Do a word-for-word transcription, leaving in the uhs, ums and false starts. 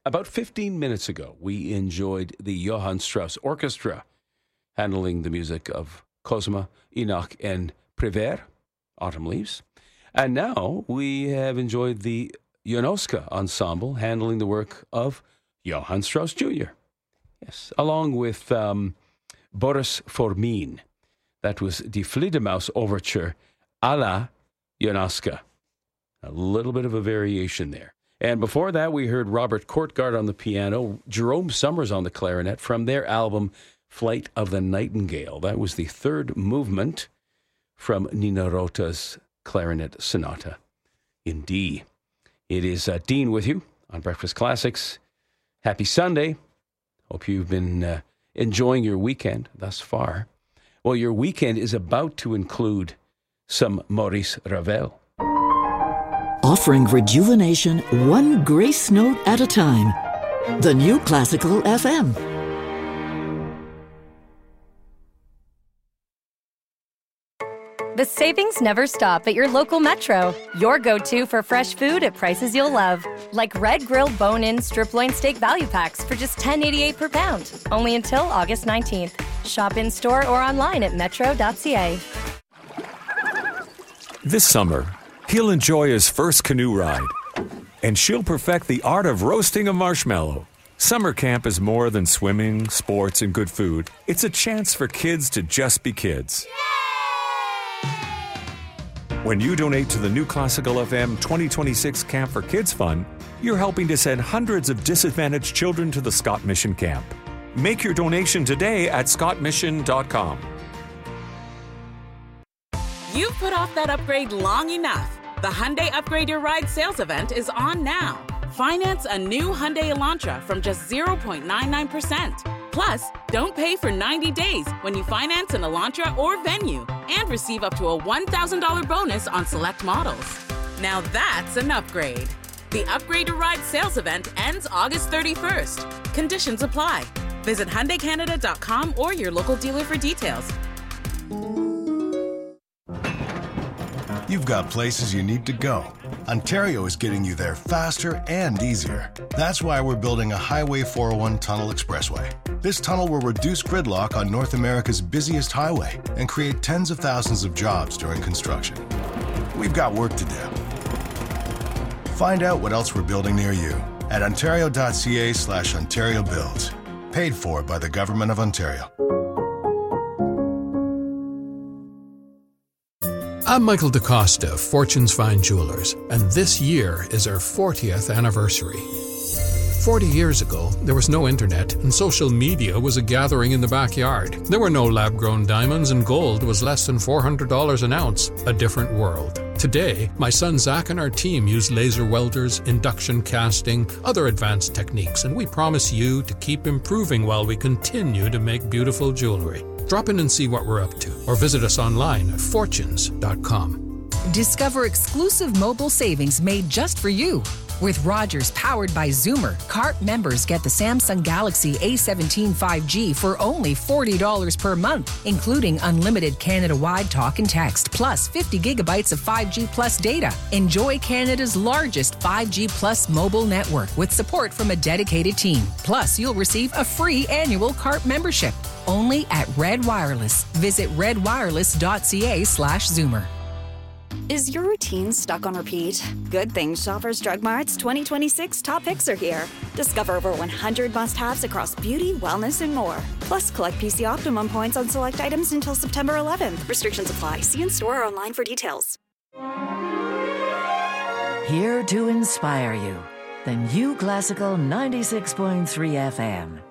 About fifteen minutes ago, we enjoyed the Johann Strauss Orchestra handling the music of Cosima, Enoch, and Prévert, Autumn Leaves. And now we have enjoyed the Yonoska Ensemble handling the work of Johann Strauss Junior Yes, along with um, Boris Formin. That was Die Fledermaus Overture à la Yonoska. A little bit of a variation there. And before that, we heard Robert Courtgard on the piano, Jerome Summers on the clarinet from their album Flight of the Nightingale. That was the third movement from Nino Rota's clarinet sonata in D. It is uh, Dean with you on Breakfast Classics. Happy Sunday. Hope you've been uh, enjoying your weekend thus far. Well, your weekend is about to include some Maurice Ravel. Offering rejuvenation one grace note at a time. The New Classical F M. The savings never stop at your local Metro. Your go-to for fresh food at prices you'll love. Like Red Grill Bone-In Strip Loin Steak Value Packs for just ten eighty-eight per pound. Only until August nineteenth. Shop in-store or online at metro dot c a. This summer, he'll enjoy his first canoe ride. And she'll perfect the art of roasting a marshmallow. Summer camp is more than swimming, sports, and good food. It's a chance for kids to just be kids. When you donate to the New Classical F M twenty twenty-six Camp for Kids Fund, you're helping to send hundreds of disadvantaged children to the Scott Mission Camp. Make your donation today at scott mission dot com. You've put off that upgrade long enough. The Hyundai Upgrade Your Ride sales event is on now. Finance a new Hyundai Elantra from just zero point nine nine percent. Plus, don't pay for ninety days when you finance an Elantra or Venue and receive up to a one thousand dollars bonus on select models. Now that's an upgrade. The Upgrade Your Ride sales event ends August thirty-first. Conditions apply. Visit Hyundai Canada dot com or your local dealer for details. You've got places you need to go. Ontario is getting you there faster and easier. That's why we're building a Highway four oh one Tunnel Expressway. This tunnel will reduce gridlock on North America's busiest highway and create tens of thousands of jobs during construction. We've got work to do. Find out what else we're building near you at ontario dot c a slash Ontario Builds. Paid for by the Government of Ontario. I'm Michael DaCosta of Fortune's Fine Jewelers, and this year is our fortieth anniversary. Forty years ago, there was no internet, and social media was a gathering in the backyard. There were no lab-grown diamonds, and gold was less than four hundred dollars an ounce. A different world. Today, my son Zach and our team use laser welders, induction casting, other advanced techniques, and we promise you to keep improving while we continue to make beautiful jewelry. Drop in and see what we're up to, or visit us online at fortunes dot com. Discover exclusive mobile savings made just for you. With Rogers powered by Zoomer, C A R T members get the Samsung Galaxy A seventeen five G for only forty dollars per month, including unlimited Canada-wide talk and text, plus fifty gigabytes of five G plus data. Enjoy Canada's largest five G plus mobile network with support from a dedicated team. Plus, you'll receive a free annual C A R T membership. Only at Red Wireless. Visit red wireless dot c a slash zoomer. Is your routine stuck on repeat? Good thing Shoppers Drug Mart's twenty twenty-six top picks are here. Discover over one hundred must-haves across beauty, wellness, and more. Plus, collect P C Optimum points on select items until September eleventh. Restrictions apply. See in-store or online for details. Here to inspire you. The New Classical ninety-six point three F M.